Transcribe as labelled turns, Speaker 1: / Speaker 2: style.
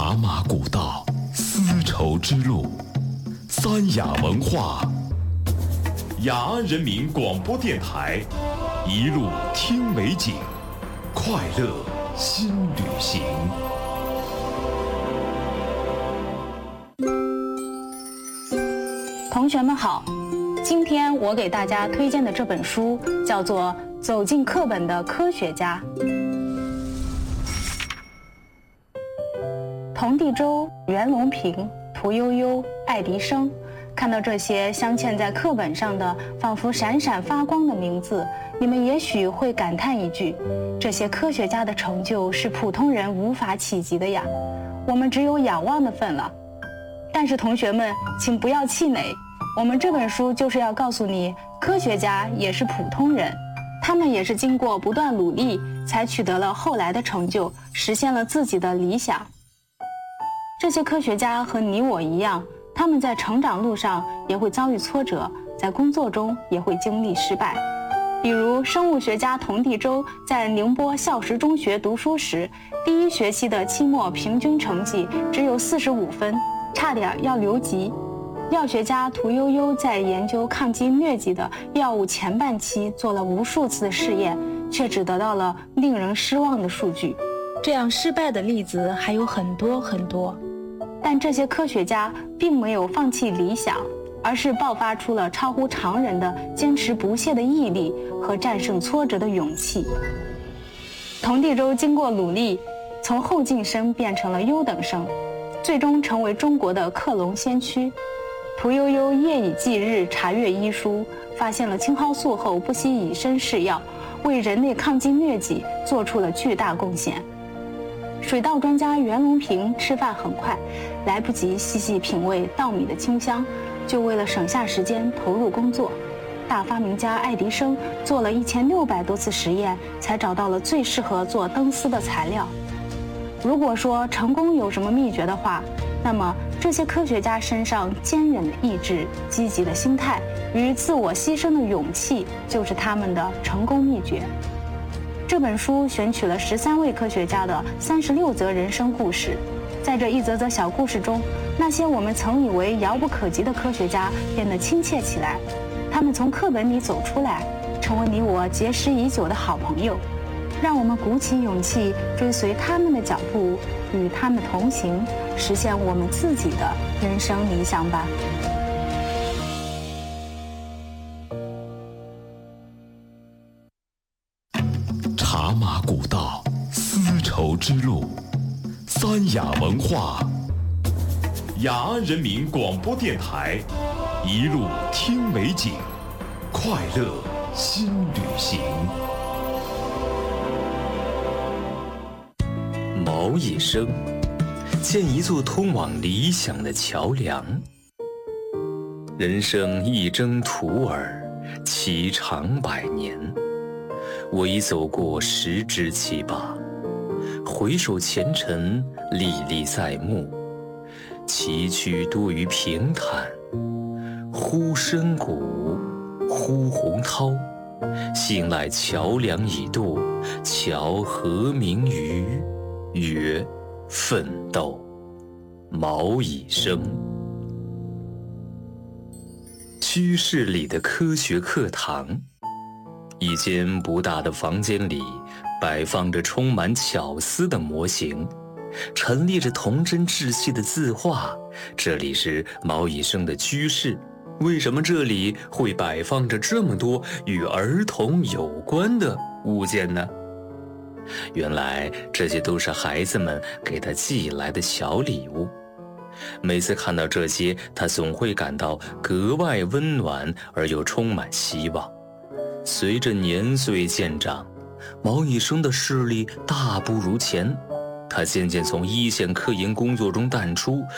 Speaker 1: 茶马古道，丝绸之路，三雅文化，雅安人民广播电台，一路听美景，快乐新旅行。
Speaker 2: 同学们好，今天我给大家推荐的这本书叫做《走进课本的科学家》。童第周、袁隆平、屠呦呦、爱迪生，看到这些镶嵌在课本上的仿佛闪闪发光的名字，你们也许会感叹一句：这些科学家的成就是普通人无法企及的呀，我们只有仰望的份了。但是同学们，请不要气馁，我们这本书就是要告诉你，科学家也是普通人，他们也是经过不断努力才取得了后来的成就，实现了自己的理想。这些科学家和你我一样，他们在成长路上也会遭遇挫折，在工作中也会经历失败。比如生物学家童第周在宁波孝实中学读书时，第一学期的期末平均成绩只有45分，差点要留级。药学家屠呦呦在研究抗击疟疾的药物前半期做了无数次的试验，却只得到了令人失望的数据。这样失败的例子还有很多很多。但这些科学家并没有放弃理想，而是爆发出了超乎常人的坚持不懈的毅力和战胜挫折的勇气。童第周经过努力，从后进生变成了优等生，最终成为中国的克隆先驱。屠呦呦夜以继日查阅医书，发现了青蒿素后不惜以身试药，为人类抗击疟疾做出了巨大贡献。水稻专家袁隆平吃饭很快，来不及细细品味稻米的清香，就为了省下时间投入工作。大发明家爱迪生做了1600多次实验，才找到了最适合做灯丝的材料。如果说成功有什么秘诀的话，那么这些科学家身上坚韧的意志、积极的心态与自我牺牲的勇气，就是他们的成功秘诀。这本书选取了13位科学家的36则人生故事，在这一则则小故事中，那些我们曾以为遥不可及的科学家变得亲切起来，他们从课本里走出来，成为你我结识已久的好朋友。让我们鼓起勇气，追随他们的脚步，与他们同行，实现我们自己的人生理想吧。
Speaker 1: 茶马古道，丝绸之路，三雅文化，雅安人民广播电台，一路听美景，快乐新旅行。
Speaker 3: 毛以生建一座通往理想的桥梁。人生一征途耳，其长100年。我已走过10之7八，回首前尘，历历在目。崎岖多于平坦，忽深谷，忽洪涛。信赖桥梁已渡，桥何名于？曰奋斗。毛以生。居室里的科学课堂，一间不大的房间里摆放着充满巧思的模型，陈列着童真稚气的字画。这里是毛以生的居室，为什么这里会摆放着这么多与儿童有关的物件呢？原来这些都是孩子们给他寄来的小礼物。每次看到这些，他总会感到格外温暖而又充满希望。随着年岁渐长，毛以生的视力大不如前，他渐渐从一线科研工作中淡出，